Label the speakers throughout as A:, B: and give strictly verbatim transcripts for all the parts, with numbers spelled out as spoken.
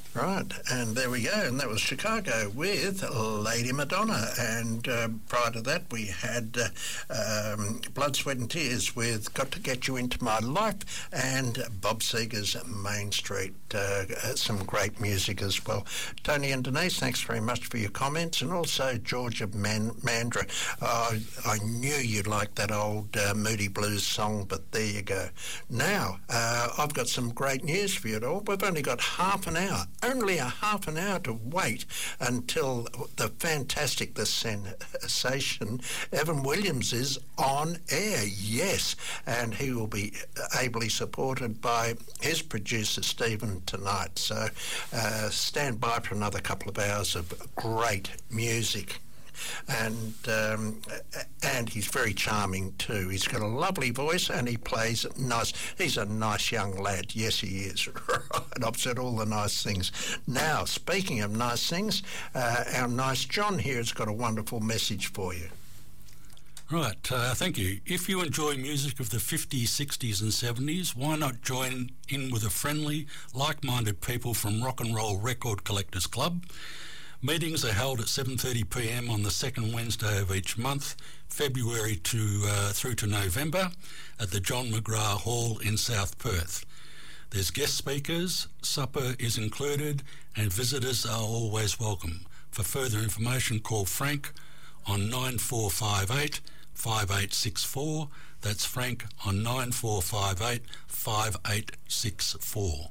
A: Right, and there we go, and that was Chicago with Lady Madonna, and uh, prior to that we had uh, um, Blood, Sweat and Tears with Got to Get You Into My Life, and Bob Seger's Main Street, uh, some great music as well. Tony and Denise, thanks very much for your comments, and also George of Man- Mandurah. Uh, I knew you'd like that old uh, Moody Blues song, but there you go. Now, uh, I've got some great news for you all. We've only got half an hour. Only a half an hour to wait until the fantastic, the sensation, Evan Williams is on air. Yes, and he will be ably supported by his producer, Stephen, tonight. So uh, stand by for another couple of hours of great music. And um, and he's very charming too. He's got a lovely voice and he plays nice. He's a nice young lad. Yes, he is. Right. I've said all the nice things. Now, speaking of nice things, uh, our nice John here has got a wonderful message for you.
B: Right, uh, thank you. If you enjoy music of the fifties, sixties and seventies, why not join in with a friendly, like-minded people from Rock and Roll Record Collectors Club? Meetings are held at seven thirty p m on the second Wednesday of each month, February to uh, through to November, at the John McGrath Hall in South Perth. There's guest speakers, supper is included, and visitors are always welcome. For further information, call Frank on nine four five eight, five eight six four. That's Frank on nine four five eight, five eight six four.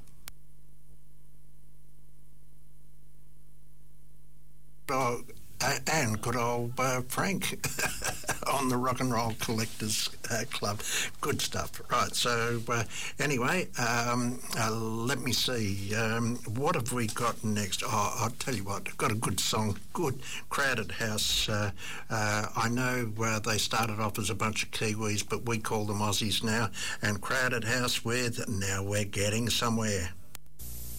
A: Oh, and good old uh, Frank on the Rock and Roll Collectors uh, Club. Good stuff. Right, so uh, anyway, um, uh, let me see. Um, what have we got next? Oh, I'll tell you what, I've got a good song, good Crowded House. Uh, uh, I know uh, they started off as a bunch of Kiwis, but we call them Aussies now. And Crowded House with Now We're Getting Somewhere.